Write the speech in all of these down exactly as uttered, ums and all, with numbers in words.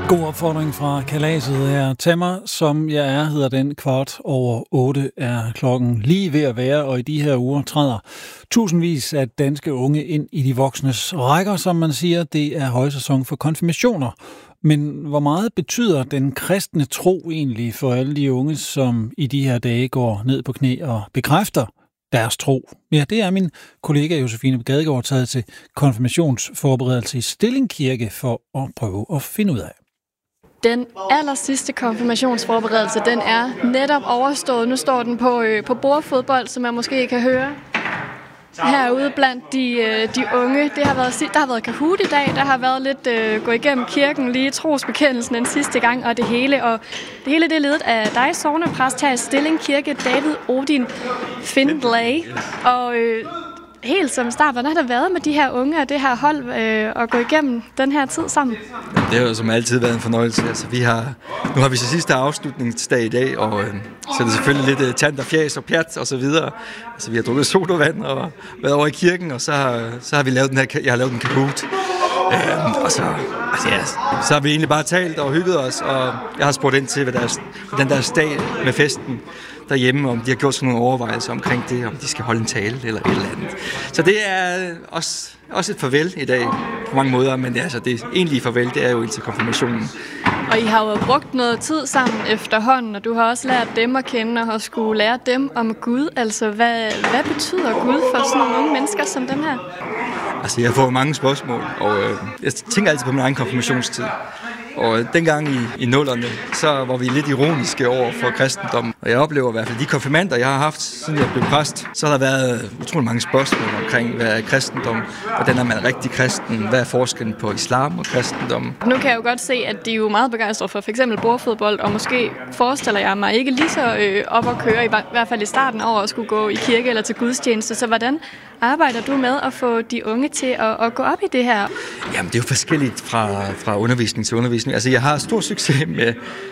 God opfordring fra kalaset her. Tag mig, som jeg er, hedder den. Kvart over otte er klokken lige ved at være, og i de her uger træder tusindvis af danske unge ind i de voksnes rækker, som man siger. Det er højsæson for konfirmationer. Men hvor meget betyder den kristne tro egentlig for alle de unge, som i de her dage går ned på knæ og bekræfter deres tro? Ja, det er min kollega Josefine Gadegaard taget til konfirmationsforberedelse i Stilling Kirke for at prøve at finde ud af. Den aller sidste konfirmationsforberedelse, den er netop overstået. Nu står den på, øh, på bordfodbold, som man måske kan høre herude blandt de, øh, de unge. Det har været, der har været Kahoot i dag, der har været lidt øh, gå igennem kirken, lige trosbekendelsen den sidste gang, og det hele. Og det hele det er ledet af dig, sognepræst her i Stilling Kirke, David Odin Findlay. Og øh, helt som start, hvordan har det været med de her unge og det her hold øh, at gå igennem den her tid sammen? Det har jo som altid været en fornøjelse. Altså, vi har, nu har vi så sidste afslutningsdag i dag, og øh, så er det selvfølgelig lidt øh, tant og fjæs og pjat og så videre. Altså, vi har drukket sodavand og været over i kirken, og så har, så har vi lavet den her, jeg har lavet en Kahoot. Øh, og så, altså, ja, så har vi egentlig bare talt og hygget os, og jeg har spurgt ind til, hvad deres, den der dag med festen derhjemme, om de har gjort sådan nogle overvejelser omkring det, om de skal holde en tale eller et eller andet. Så det er også, også et farvel i dag på mange måder, men altså, det egentlige farvel, det er jo indtil konfirmationen. Og I har jo brugt noget tid sammen efterhånden, og du har også lært dem at kende og har skulle lære dem om Gud. Altså, hvad, hvad betyder Gud for sådan nogle unge mennesker som dem her? Altså, jeg får mange spørgsmål, og øh, jeg tænker altid på min egen konfirmationstid. Og dengang i, i nullerne, så var vi lidt ironiske over for kristendommen. Og jeg oplever i hvert fald de konfirmander, jeg har haft, siden jeg blev præst, så har der været utrolig mange spørgsmål omkring, hvad er kristendom, hvordan er man rigtig kristen, hvad er forskellen på islam og kristendom. Nu kan jeg jo godt se, at de er jo meget begejstrede for f.eks. bordfodbold, og måske forestiller jeg mig ikke lige så øh, op at køre, i hvert fald i starten over at skulle gå i kirke eller til gudstjeneste. Så hvordan arbejder du med at få de unge til at, at gå op i det her? Jamen, det er jo forskelligt fra, fra undervisning til undervisning. Altså, jeg har stor succes med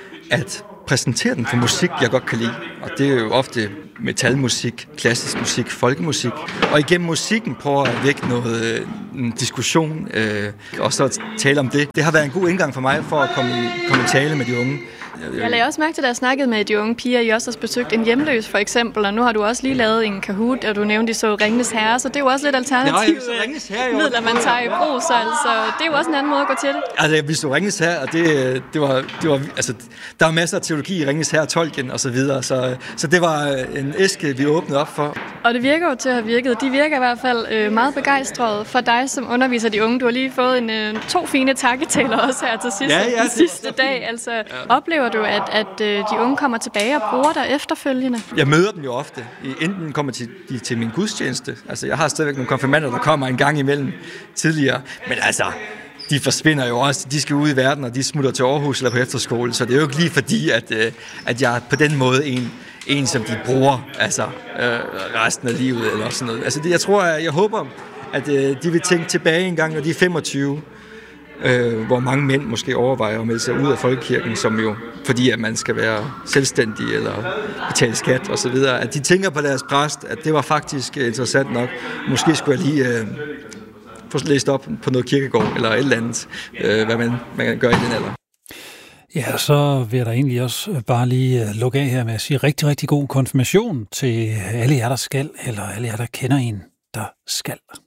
at præsentere den for musik, jeg godt kan lide. Og det er jo ofte metalmusik, klassisk musik, folkemusik. Og igennem musikken prøver at vække noget en diskussion, øh, og så tale om det. Det har været en god indgang for mig for at komme i, komme i tale med de unge. Jeg lagde også mærke til, da jeg snakkede med de unge piger, I også har besøgt en hjemløs for eksempel, og nu har du også lige lavet en Kahoot, og du nævnte, de så Ringenes Herre, så det er jo også lidt alternativt midler, man tager i brug, så altså, det er jo også en anden måde at gå til det. Altså, vi så Ringenes Herre, og det, det var, det var, altså, der er masser af teologi i Ringenes Herre, Tolkien og så videre, så, så det var en æske, vi åbnede op for. Og det virker jo til at have virket. De virker i hvert fald øh, meget begejstrede for dig, som underviser de unge. Du har lige fået en, øh, to fine takketaler også her til sidste, ja, ja, den sidste dag. Altså, ja. Oplever du, at, at øh, de unge kommer tilbage og bruger dig efterfølgende? Jeg møder dem jo ofte. Enten kommer de til, til min gudstjeneste. Altså, jeg har stadigvæk nogle konfirmander, der kommer en gang imellem tidligere. Men altså, de forsvinder jo også. De skal ud i verden, og de smutter til Aarhus eller på efterskole. Så det er jo ikke lige fordi, at, øh, at jeg på den måde en... en, som de bruger altså, øh, resten af livet, eller sådan noget. Altså, det, jeg tror, jeg, jeg håber, at øh, de vil tænke tilbage en gang, når de er femogtyve, øh, hvor mange mænd måske overvejer at melde sig ud af folkekirken, som jo, fordi at man skal være selvstændig, eller betale skat, og så videre, at de tænker på deres præst, at det var faktisk interessant nok. Måske skulle jeg lige øh, få læst op på noget kirkegård, eller et eller andet, øh, hvad man, man kan gøre i den alder. Ja, så vil jeg da egentlig også bare lige lukke af her med at sige rigtig, rigtig god konfirmation til alle jer, der skal, eller alle jer, der kender en, der skal.